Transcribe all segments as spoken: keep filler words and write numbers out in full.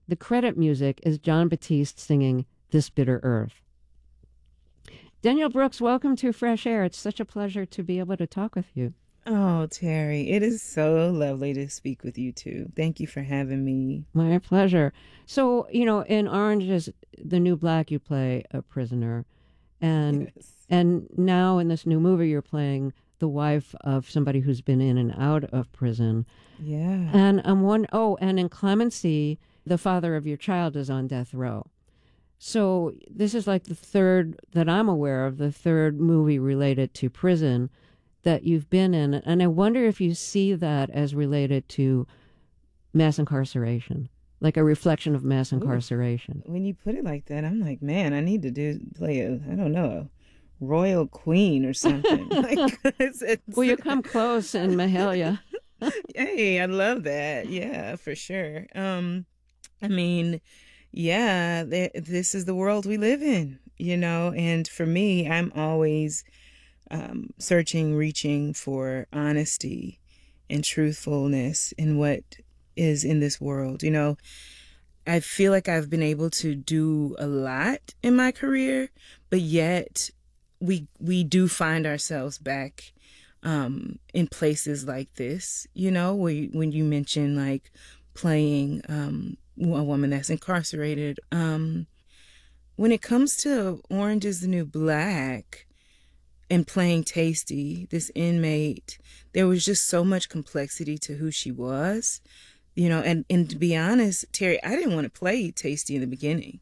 The credit music is Jon Batiste singing This Bitter Earth. Danielle Brooks, welcome to Fresh Air. It's such a pleasure to be able to talk with you. Oh, Terry, it is so lovely to speak with you too. Thank you for having me. My pleasure. So, you know, in Orange is the New Black, you play a prisoner. And Yes. and now in this new movie, you're playing the wife of somebody who's been in and out of prison. Yeah. And I'm one, oh, and in Clemency, the father of your child is on death row. So this is like the third that I'm aware of, the third movie related to prison that you've been in. And I wonder if you see that as related to mass incarceration, like a reflection of mass Ooh. incarceration. When you put it like that, I'm like, man, I need to do play a, I don't know, a royal queen or something. like, it's, it's, Well, you come close in Mahalia. Hey, I love that. Yeah, for sure. Um, I mean, yeah, th- this is the world we live in, you know, and for me, I'm always um, searching, reaching for honesty and truthfulness in what is in this world. You know, I feel like I've been able to do a lot in my career, but yet we we do find ourselves back um, in places like this, you know, where you, when you mention like playing um, a woman that's incarcerated. Um, when it comes to Orange is the New Black and playing Taystee, this inmate, there was just so much complexity to who she was, you know, and, and to be honest, Terry, I didn't want to play Taystee in the beginning.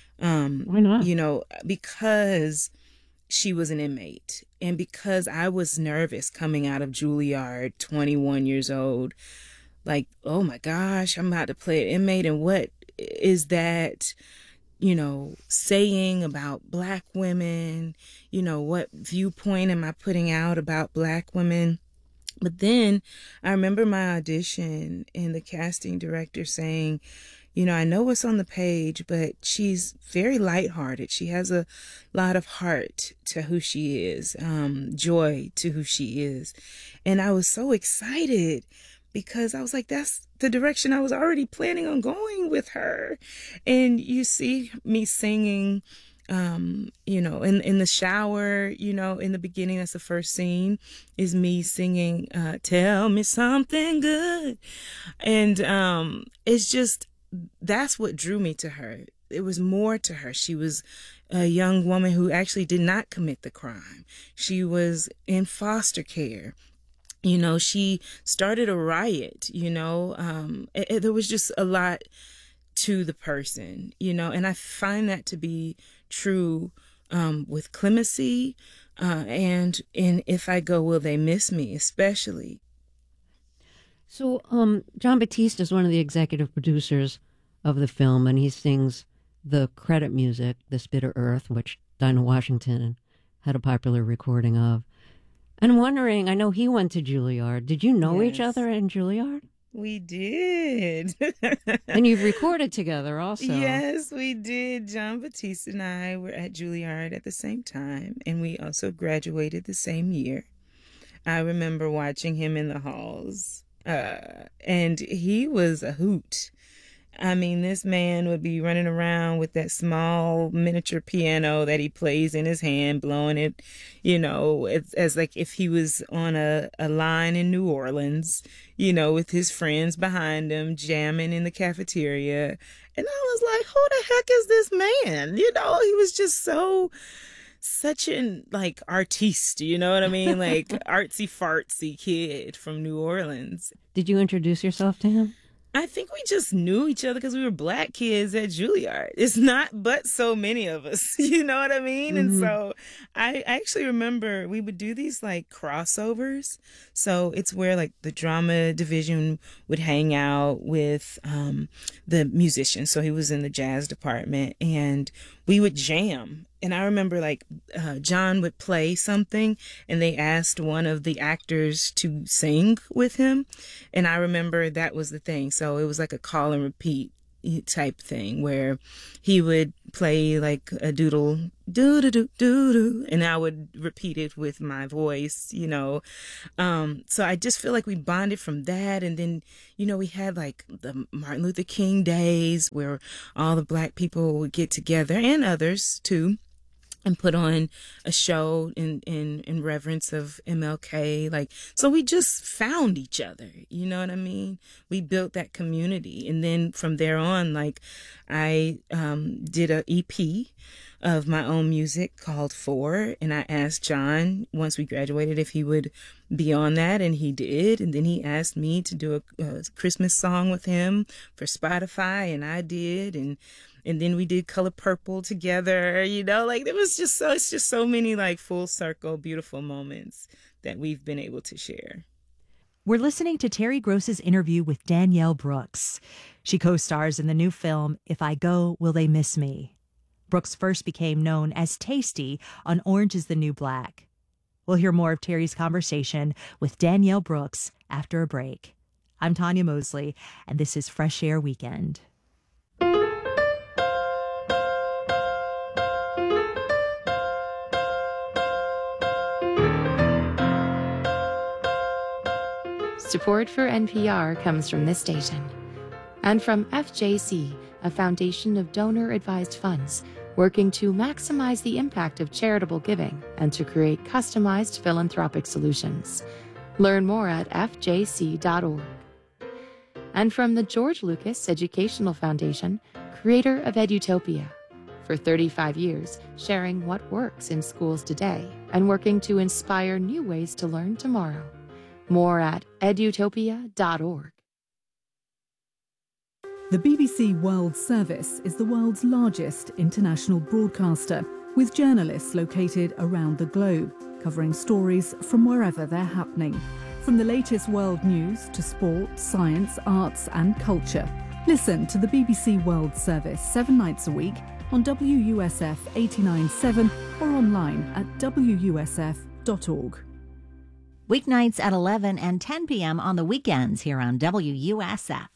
Um, Why not? You know, because she was an inmate and because I was nervous coming out of Juilliard, twenty-one years old, like, oh my gosh, I'm about to play an inmate. And what is that, you know, saying about Black women? You know, what viewpoint am I putting out about Black women? But then I remember my audition and the casting director saying, you know, I know what's on the page, but she's very lighthearted. She has a lot of heart to who she is, um, joy to who she is. And I was so excited because I was like, that's the direction I was already planning on going with her. And you see me singing, um, you know, in, in the shower, you know, in the beginning, that's the first scene is me singing, uh, tell me something good. And, um, it's just, that's what drew me to her. It was more to her. She was a young woman who actually did not commit the crime. She was in foster care. You know, she started a riot, you know, um, it, it, there was just a lot to the person, you know, and I find that to be true um, with Clemency uh, and in If I Go, Will They Miss Me, especially. So, um, Jon Batiste is one of the executive producers of the film, and he sings the credit music, This Bitter Earth, which Dinah Washington had a popular recording of. And I'm wondering, I know he went to Juilliard. Did you know Yes. each other in Juilliard? We did. And you've recorded together also. Yes, we did. Jon Batiste and I were at Juilliard at the same time, and we also graduated the same year. I remember watching him in the halls, uh, and he was a hoot. I mean, this man would be running around with that small miniature piano that he plays in his hand, blowing it, you know, as, as like if he was on a, a line in New Orleans, you know, with his friends behind him, jamming in the cafeteria. And I was like, who the heck is this man? You know, he was just so, such an like artiste, you know what I mean? Like artsy fartsy kid from New Orleans. Did you introduce yourself to him? I think we just knew each other because we were Black kids at Juilliard. It's not but so many of us, you know what I mean? Mm-hmm. And so I actually remember we would do these like crossovers. So it's where like the drama division would hang out with um, the musicians. So he was in the jazz department and we would jam. And I remember like uh, John would play something and they asked one of the actors to sing with him. And I remember that was the thing. So it was like a call and repeat type thing where he would play like a doodle, doo doo doo doo doo, and I would repeat it with my voice, you know. Um, so I just feel like we bonded from that. And then, you know, we had like the Martin Luther King days where all the Black people would get together, and others too, and put on a show in, in, in reverence of M L K. Like, so we just found each other, you know what I mean? We built that community. And then from there on, like, I um, did a E P of my own music called Four. And I asked John, once we graduated, if he would be on that. And he did. And then he asked me to do a, a Christmas song with him for Spotify. And I did. And And then we did Color Purple together, you know, like it was just so, it's just so many like full circle, beautiful moments that we've been able to share. We're listening to Terry Gross's interview with Danielle Brooks. She co-stars in the new film, If I Go, Will They Miss Me? Brooks first became known as Tasty on Orange is the New Black. We'll hear more of Terry's conversation with Danielle Brooks after a break. I'm Tanya Mosley, and this is Fresh Air Weekend. Support for N P R comes from this station and from F J C, a foundation of donor-advised funds working to maximize the impact of charitable giving and to create customized philanthropic solutions. Learn more at f j c dot org. And from the George Lucas Educational Foundation, creator of Edutopia. For thirty-five years, sharing what works in schools today and working to inspire new ways to learn tomorrow. More at edutopia dot org. The B B C World Service is the world's largest international broadcaster, with journalists located around the globe, covering stories from wherever they're happening. From the latest world news to sport, science, arts and culture. Listen to the B B C World Service seven nights a week on W U S F eighty-nine point seven or online at w u s f dot org. Weeknights at eleven and ten p.m. on the weekends here on W U S F.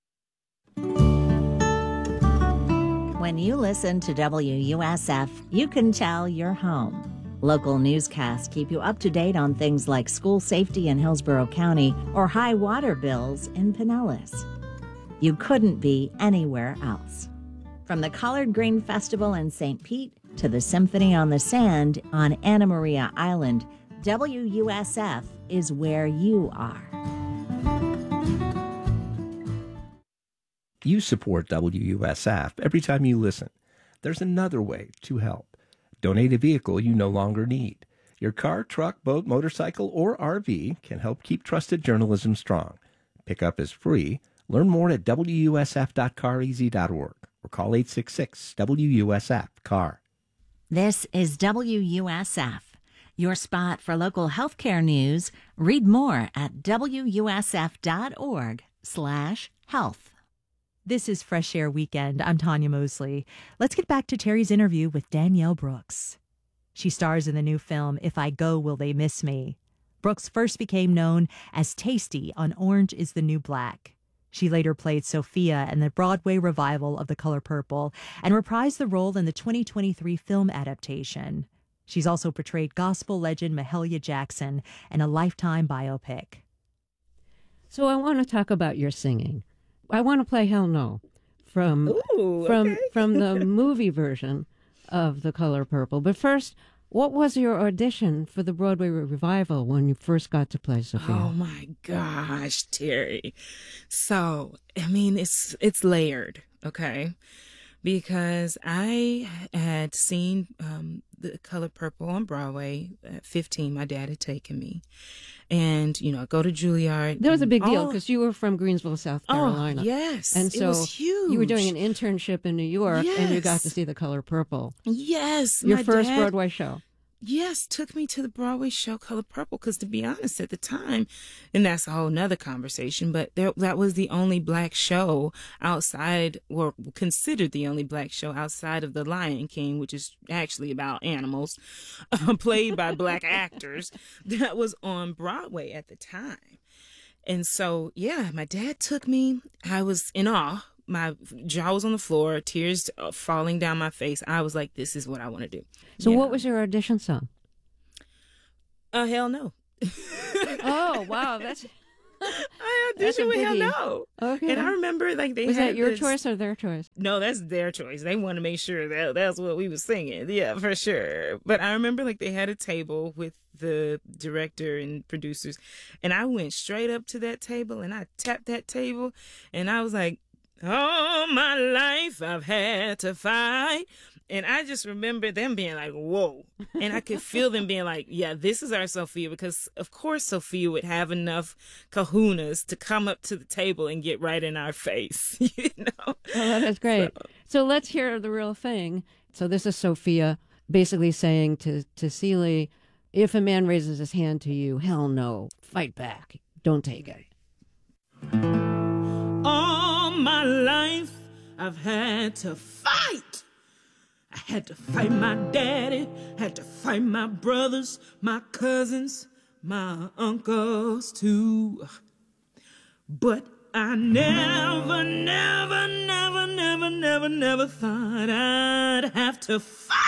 When you listen to W U S F, you can tell you're home. Local newscasts keep you up to date on things like school safety in Hillsborough County or high water bills in Pinellas. You couldn't be anywhere else. From the Collard Green Festival in Saint Pete to the Symphony on the Sand on Anna Maria Island, W U S F is where you are. You support W U S F every time you listen. There's another way to help. Donate a vehicle you no longer need. Your car, truck, boat, motorcycle, or R V can help keep trusted journalism strong. Pickup is free. Learn more at w u s f dot car easy dot org or call eight six six W U S F C A R. This is W U S F, your spot for local healthcare news. Read more at w u s f dot org slash health. This is Fresh Air Weekend. I'm Tanya Mosley. Let's get back to Terry's interview with Danielle Brooks. She stars in the new film, If I Go, Will They Miss Me? Brooks first became known as Tasty on Orange is the New Black. She later played Sophia in the Broadway revival of The Color Purple and reprised the role in the twenty twenty-three film adaptation. She's also portrayed gospel legend Mahalia Jackson in a Lifetime biopic. So I want to talk about your singing. I want to play Hell No from Ooh, from okay. from the movie version of The Color Purple. But first, what was your audition for the Broadway revival when you first got to play Sophia? Oh my gosh, Terry. So, I mean, it's it's layered, okay? Because I had seen um, The Color Purple on Broadway at fifteen. My dad had taken me. And, you know, I go to Juilliard. That was a big deal Oh, because you were from Greensville, South Carolina. Oh, yes. And so it was huge. you were doing an internship in New York and you got Yes. to see The Color Purple. Yes. Your my first dad- Broadway show. Yes, took me to the Broadway show Color Purple because, to be honest, at the time, and that's a whole nother conversation, but there, that was the only black show outside, or considered the only black show outside of The Lion King, which is actually about animals, uh, played by black actors, that was on Broadway at the time. And so, yeah, my dad took me. I was in awe my jaw was on the floor, tears falling down my face. I was like, this is what I want to do. So yeah. what was your audition song? Uh, hell no. Oh, wow. That's... I auditioned with Hell No. Okay. And I remember like they was had that your this... choice or their choice? No, that's their choice. They want to make sure that that's what we were singing. Yeah, for sure. But I remember like they had a table with the director and producers, and I went straight up to that table and I tapped that table, and I was like, all my life I've had to fight. And I just remember them being like, whoa. And I could feel them being like, yeah, this is our Sophia. Because, of course, Sophia would have enough kahunas to come up to the table and get right in our face. You know? Oh, that is great. So, so let's hear the real thing. So this is Sophia basically saying to, to Celie, if a man raises his hand to you, hell no. Fight back. Don't take it. All my life I've had to fight. I had to fight my daddy, had to fight my brothers, my cousins, my uncles too. But I never, never, never, never, never, never thought I'd have to fight